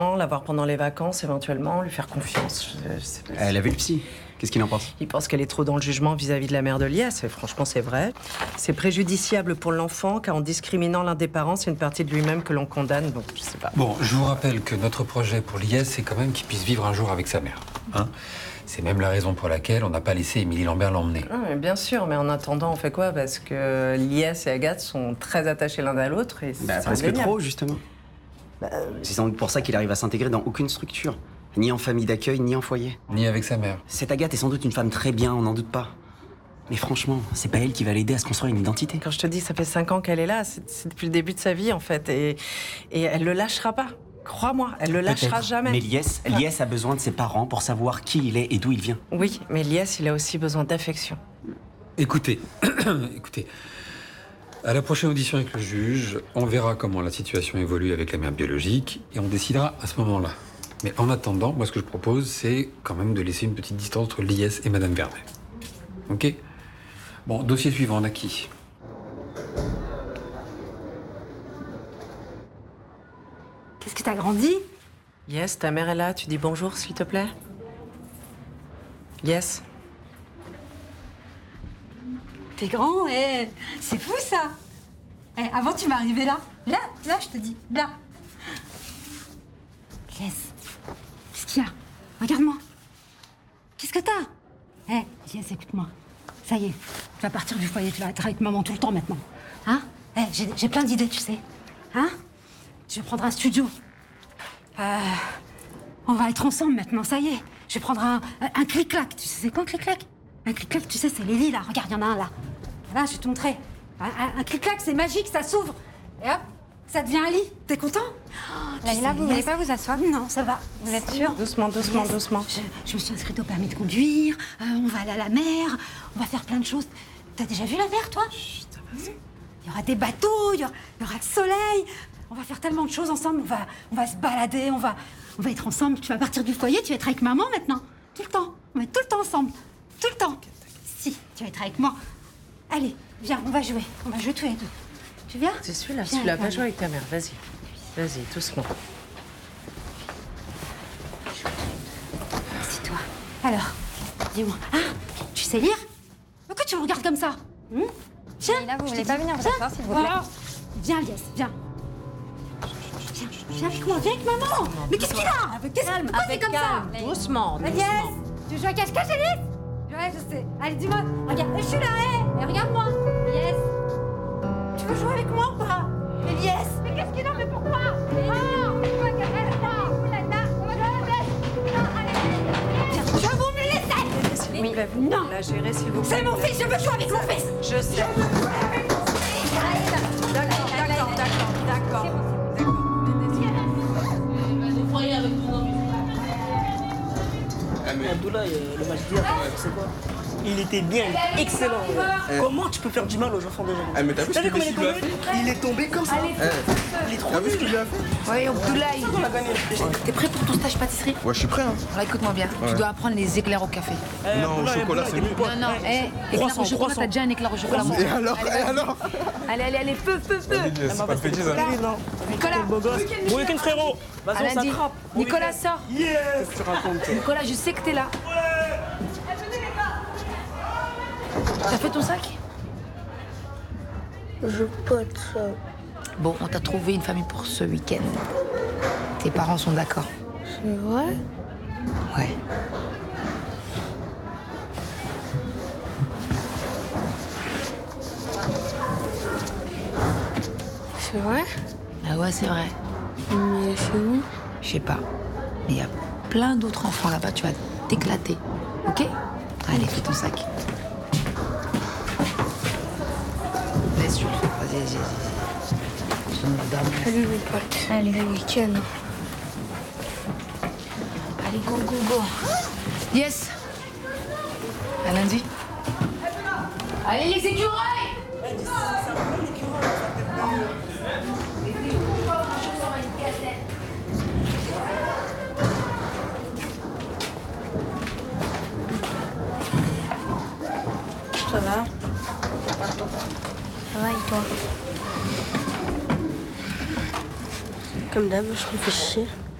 La voir pendant les vacances, éventuellement, lui faire confiance. Je sais pas. Elle a vu le psy. Qu'est-ce qu'il en pense? Il pense qu'elle est trop dans le jugement vis-à-vis de la mère de Lies, et franchement, c'est vrai. C'est préjudiciable pour l'enfant, car en discriminant l'un des parents, c'est une partie de lui-même que l'on condamne, donc je sais pas. Bon, je vous rappelle que notre projet pour Lies, c'est quand même qu'il puisse vivre un jour avec sa mère. Hein, c'est même la raison pour laquelle on n'a pas laissé Émilie Lambert l'emmener. Ah, mais bien sûr, mais en attendant, on fait quoi? Parce que Lies et Agathe sont très attachés l'un à l'autre, et c'est Presque indéniable. trop, justement. C'est sans doute pour ça qu'il arrive à s'intégrer dans aucune structure. Ni en famille d'accueil, ni en foyer. Ni avec sa mère. Cette Agathe est sans doute une femme très bien, on n'en doute pas. Mais franchement, c'est pas elle qui va l'aider à se construire une identité. Quand je te dis, ça fait 5 ans qu'elle est là, c'est depuis le début de sa vie, en fait, et elle le lâchera pas. Crois-moi, elle le lâchera Peut-être. jamais. Mais Lies a besoin de ses parents pour savoir qui il est et d'où il vient. Oui, mais Lies, il a aussi besoin d'affection. Écoutez, écoutez. À la prochaine audition avec le juge, on verra comment la situation évolue avec la mère biologique et on décidera à ce moment-là. Mais en attendant, moi ce que je propose, c'est quand même de laisser une petite distance entre Lies et Madame Vernet. Ok? Bon, dossier suivant, on a qui? Qu'est-ce que t'as grandi? Yes, ta mère est là, tu dis bonjour, s'il te plaît? Yes. T'es grand, c'est fou ça. Avant tu m'arrivais là, je te dis, là. Yes. Qu'est-ce qu'il y a? Regarde-moi. Qu'est-ce que t'as? Yes, écoute-moi. Ça y est, tu vas partir du foyer, tu vas être avec maman tout le temps maintenant. Hein? J'ai plein d'idées, tu sais. Hein? Je vais prendre un studio. On va être ensemble maintenant, ça y est. Je vais prendre un clic-clac. Tu sais c'est quoi un clic-clac? Un clic-clac, tu sais, c'est les lits là. Regarde, il y en a un là. Là, je vais te montrer. Un clic-clac, c'est magique, ça s'ouvre. Et hop, ça devient un lit. T'es content? Laïla, vous voulez pas vous asseoir? Non, ça va. Vous êtes sûre? Doucement, doucement, doucement. Je me suis inscrite au permis de conduire. On va aller à la mer. On va faire plein de choses. T'as déjà vu la mer, toi? Chut, ça va. Il y aura des bateaux, il y aura le soleil. On va faire tellement de choses ensemble. On va se balader, on va être ensemble. Tu vas partir du foyer, tu vas être avec maman maintenant. Tout le temps. On va être tout le temps ensemble. Tout le temps. Si, tu vas être avec moi. Allez, viens, on va jouer. On va jouer tous les deux. Tu viens? C'est celui-là, Viens, celui-là. viens, Va viens. jouer avec ta mère, vas-y. Vas-y, doucement. Assis-toi. Alors, dis-moi. Ah, tu sais lire? Pourquoi tu me regardes comme ça? Tiens, Laïla, vous je voulez te pas dis, venir vous tiens. asseoir, s'il vous plaît? Oh, viens, Lies, viens. Viens avec moi, viens avec maman. Mais qu'est-ce qu'il a? Pourquoi c'est comme ça? Doucement, Lies, doucement. tu joues à cache-cache, Lies? Ouais, je sais. Allez, dis-moi. Regarde, je suis là, et regarde-moi. Lies. Tu veux jouer avec moi ou pas? Mais Lies. Mais qu'est-ce qu'il a? Mais pourquoi? Je vous me laissez. S'il vous plaît, vous non. la gérer, s'il vous plaît. C'est mon fils, je veux jouer avec mon fils. Je sais. D'accord. Abdoulaye, le match d'hier, c'est quoi? Il était bien, il est excellent. Comment tu peux faire du mal aux enfants de gens? Mais t'as vu ce T'as vu que comment Messi lui a fait? il est tombé comme ça? Il est trop T'as vu ce nul. qu'il lui a fait? Oui, Abdoulaye, On a gagné. t'es prêt pour ton stage pâtisserie? Ouais, je suis prêt, hein. Alors écoute-moi bien, tu dois apprendre les éclairs au café. Non, au chocolat, c'est mieux. Non, éclair au chocolat, t'as déjà un éclair au chocolat. Et alors? Allez, feu. C'est pas de bêtises, hein. Nicolas, Beau gosse. Bon week-end, frérot. Vas-y, on Alain dit, s'attrape. Nicolas, sors. Yes. Tu racontes. Nicolas, je sais que t'es là. T'as fait ton sac? Je peux être ça. Bon, on t'a trouvé une famille pour ce week-end. Tes parents sont d'accord? C'est vrai? Ouais. C'est vrai? Ah ouais, c'est vrai. Mais c'est où? Je sais pas. Mais il y a plein d'autres enfants là-bas, tu vas t'éclater. Ok? Allez, fais ton sac. Laisse-le. Vas-y. Je vais dormir. Salut mes potes. Allez, le week-end. Allez, go. Yes. À lundi. Allez, les écureuils! Ça va? Ça va et toi? Comme d'hab, je me fais chier.